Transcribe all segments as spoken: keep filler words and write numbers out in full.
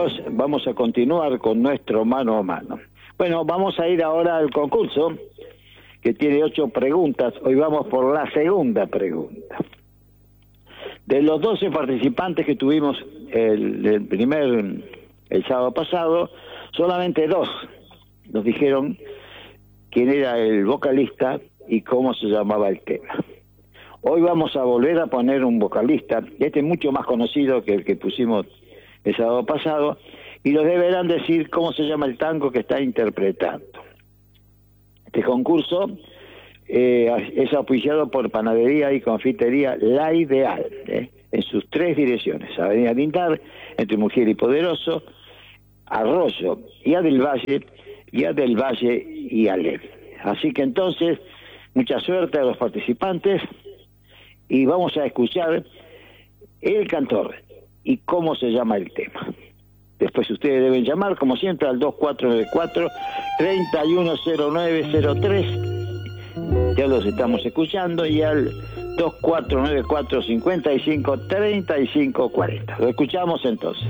amigos, vamos a continuar con nuestro mano a mano. Bueno, vamos a ir ahora al concurso, que tiene ocho preguntas. Hoy vamos por la segunda pregunta. De los doce participantes que tuvimos el, el primer, el sábado pasado, solamente dos nos dijeron quién era el vocalista y cómo se llamaba el tema. Hoy vamos a volver a poner un vocalista, este es mucho más conocido que el que pusimos el sábado pasado, y nos deberán decir cómo se llama el tango que está interpretando. Este concurso eh, es auspiciado por Panadería y Confitería La Ideal, ¿eh? en sus tres direcciones, Avenida Lindar, entre Mujer y Poderoso, Arroyo y A del Valle, y A del Valle y Ale. Así que entonces, mucha suerte a los participantes, y vamos a escuchar el cantor y cómo se llama el tema. Después ustedes deben llamar, como siempre, al dos cuatro nueve cuatro, tres uno cero nueve cero tres, ya los estamos escuchando, y al dos cuatro nueve cuatro, cinco cinco, tres cinco cuatro cero. Lo escuchamos entonces.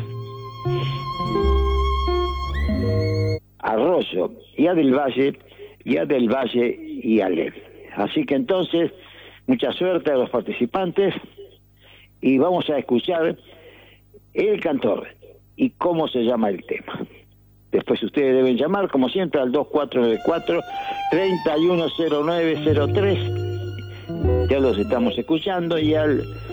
Arroyo, y A del Valle, y A del Valle y Ale. Así que entonces, mucha suerte a los participantes, y vamos a escuchar el cantor y cómo se llama el tema. Después ustedes deben llamar, como siempre, al dos cuatro nueve cuatro, tres uno cero nueve cero tres, ya los estamos escuchando, y al